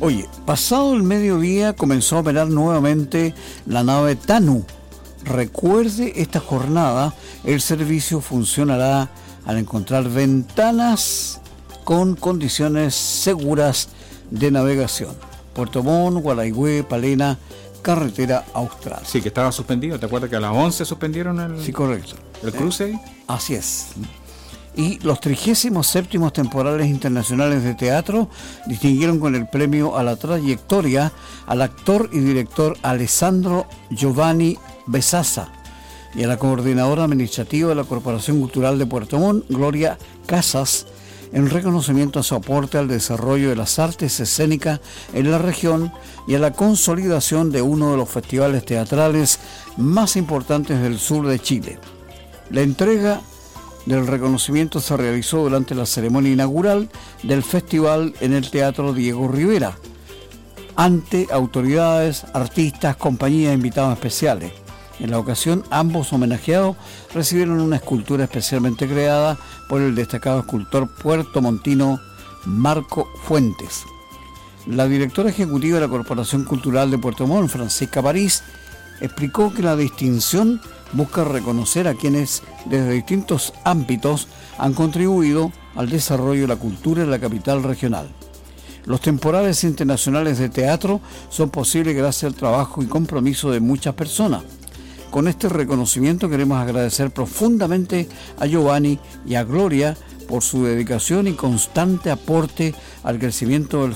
Oye, pasado el mediodía comenzó a operar nuevamente la nave Tanu. Recuerde, esta jornada el servicio funcionará al encontrar ventanas con condiciones seguras de navegación. Puerto Montt, Gualeguay, Palena, carretera austral. Sí, que estaba suspendido. ¿Te acuerdas que a las 11 suspendieron el, sí, correcto, el cruce? Así es. Y los 37º temporales internacionales de teatro distinguieron con el premio a la trayectoria al actor y director Alessandro Giovanni Besassa y a la coordinadora administrativa de la Corporación Cultural de Puerto Montt, Gloria Casas, en reconocimiento a su aporte al desarrollo de las artes escénicas en la región y a la consolidación de uno de los festivales teatrales más importantes del sur de Chile. La entrega del reconocimiento se realizó durante la ceremonia inaugural del festival en el Teatro Diego Rivera, ante autoridades, artistas, compañías e invitados especiales. En la ocasión, ambos homenajeados recibieron una escultura especialmente creada por el destacado escultor puertomontino Marco Fuentes. La directora ejecutiva de la Corporación Cultural de Puerto Montt, Francisca París, explicó que la distinción busca reconocer a quienes desde distintos ámbitos han contribuido al desarrollo de la cultura en la capital regional. Los temporales internacionales de teatro son posibles gracias al trabajo y compromiso de muchas personas. Con este reconocimiento queremos agradecer profundamente a Giovanni y a Gloria por su dedicación y constante aporte al crecimiento del